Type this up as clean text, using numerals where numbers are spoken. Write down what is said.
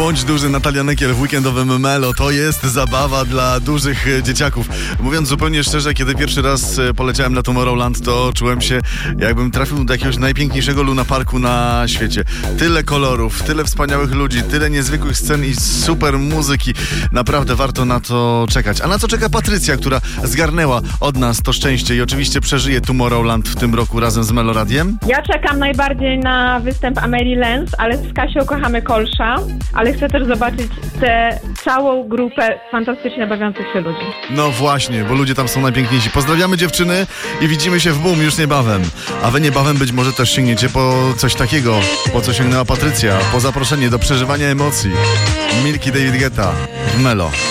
Bądź duży, Natalia Nykiel w weekendowym Melo. To jest zabawa dla dużych dzieciaków. Mówiąc zupełnie szczerze, kiedy pierwszy raz poleciałem na Tomorrowland, to czułem się, jakbym trafił do jakiegoś najpiękniejszego lunaparku na świecie. Tyle kolorów, tyle wspaniałych ludzi, tyle niezwykłych scen i super muzyki. Naprawdę warto na to czekać. A na co czeka Patrycja, która zgarnęła od nas to szczęście i oczywiście przeżyje Tomorrowland w tym roku razem z Melo Radiem? Ja czekam najbardziej na występ Amelie Lenz, ale z Kasią kochamy Kolsza, ale chcę też zobaczyć tę całą grupę fantastycznie bawiących się ludzi. No właśnie, bo ludzie tam są najpiękniejsi. Pozdrawiamy dziewczyny i widzimy się w Boom już niebawem. A wy niebawem być może też sięgniecie po coś takiego, po co sięgnęła Patrycja, po zaproszenie do przeżywania emocji. Milki David Guetta w Melo.